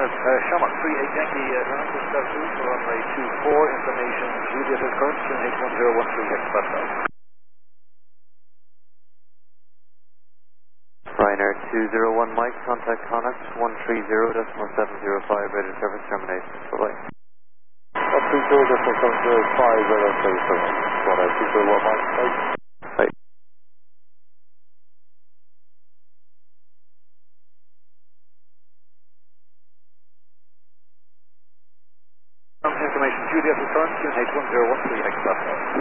Shamrock 38 Yankee, Toronto Star 2 for runway 24, information Juliet is current, QNH 1013 Express South. Ryanair 201 Mike, contact Connex 130.705, radar service termination. Bye-bye. 130.705, radar service termination. Ryanair 201 Mike, Bye. Information Juliet is current, QNH 1013 Express South.